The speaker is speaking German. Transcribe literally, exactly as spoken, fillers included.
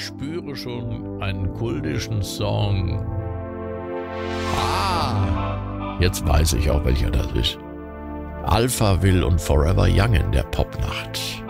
spüre schon einen kultischen Song. Ah, jetzt weiß ich auch, welcher das ist. Alphaville und Forever Young in der Popnacht.